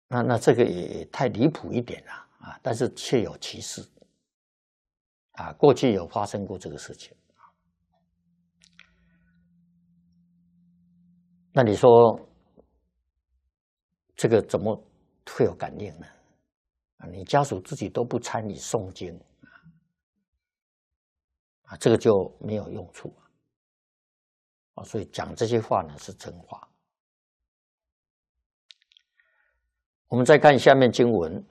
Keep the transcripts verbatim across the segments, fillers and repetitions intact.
那那这个也太离谱一点了啊！但是确有其事啊，过去有发生过这个事情。那你说这个怎么会有感应呢？啊，你家属自己都不参与诵经啊，这个就没有用处啊。所以讲这些话呢是真话。我们再看下面经文：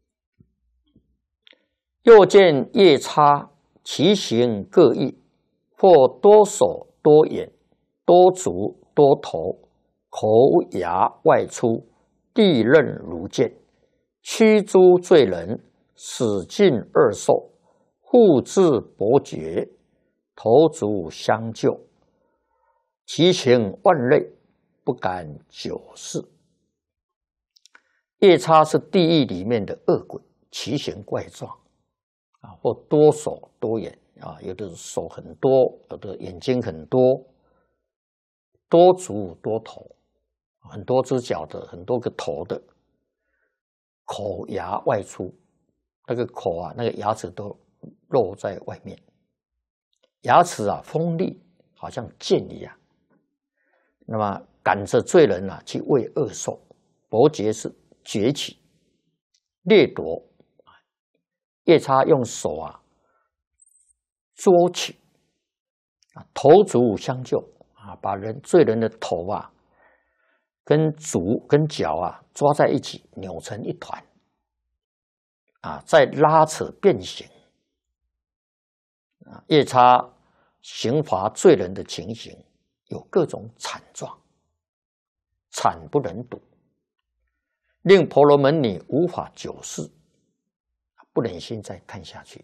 又见夜叉，其形各异，或多手多眼，多足多头，口牙外出，地刃如剑，驱诸罪人，使尽恶兽，护至伯爵，头足相救，其情万类，不敢久视。夜叉是地狱里面的恶鬼，奇形怪状啊，或多手多眼啊，有的手很多，有的眼睛很多，多足多头，很多只脚的，很多个头的，口牙外出，那个口啊，那个牙齿都露在外面，牙齿啊锋利，好像剑一样。那么赶着罪人啊去喂恶兽，伯爵是崛起掠夺，夜叉用手啊捉取啊，头足相救啊，把人罪人的头啊跟足跟脚啊抓在一起，扭成一团啊，再拉扯变形啊。夜叉刑罚罪人的情形有各种惨状，惨不忍睹，令婆罗门女无法久视，不忍心再看下去。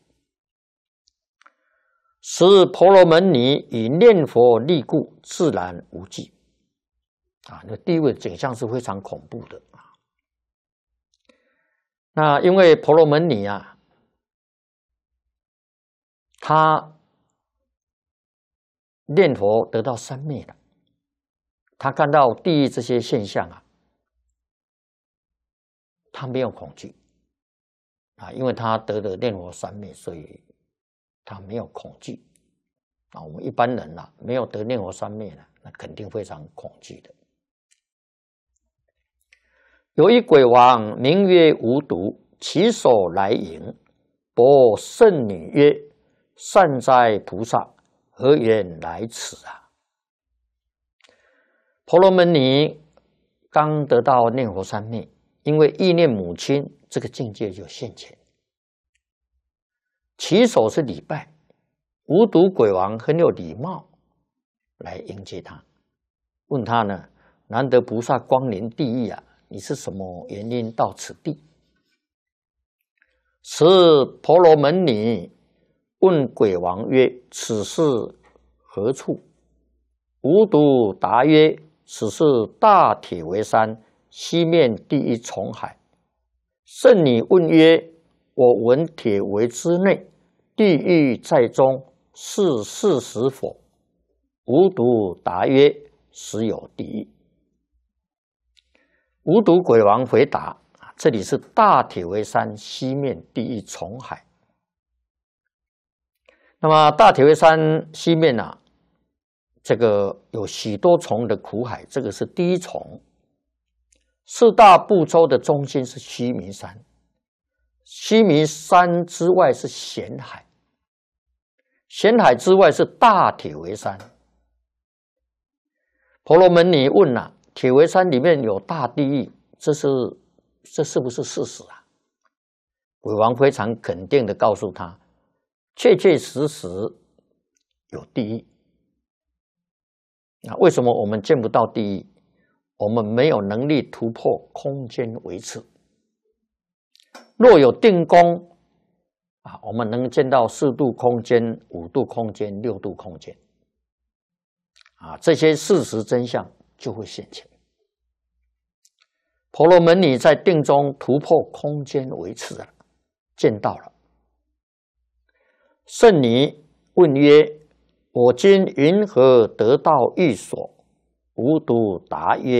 使婆罗门女以念佛力故，自然无惧啊！那地狱的景象是非常恐怖的啊。那因为婆罗门女啊，她念佛得到三昧了，她看到地狱这些现象啊，她没有恐惧啊，因为她得了念佛三昧，所以她没有恐惧啊。我们一般人啊，没有得念佛三昧呢，那肯定非常恐惧的。有一鬼王名曰无毒，起手来迎，博圣女曰：“善哉菩萨，何缘来此啊？”婆罗门女刚得到念佛三昧，因为忆念母亲，这个境界就现前。起手是礼拜，无毒鬼王很有礼貌来迎接他，问他呢：“难得菩萨光临地狱啊，你是什么原因到此地？”时婆罗门女问鬼王曰：“此是何处？”无毒答曰：“此是大铁围山西面第一重海。”圣女问曰：“我闻铁围之内，地狱在中，是事实否？”无毒答曰：“实有地狱。”无毒鬼王回答：“这里是大铁围山西面第一重海。”那么大铁围山西面啊，这个有许多重的苦海，这个是第一重。四大部洲的中心是须弥山，须弥山之外是咸海，咸海之外是大铁围山。婆罗门女问啊，铁围山里面有大地狱，这是这是不是事实啊？鬼王非常肯定的告诉他，确确实实有地狱。那为什么我们见不到地狱？我们没有能力突破空间维持。若有定功啊，我们能见到四度空间、五度空间、六度空间啊，这些事实真相就会现前。婆罗门女在定中突破空间维持了，见到了。圣女问曰：“我今云何得到寓所？”无毒答曰：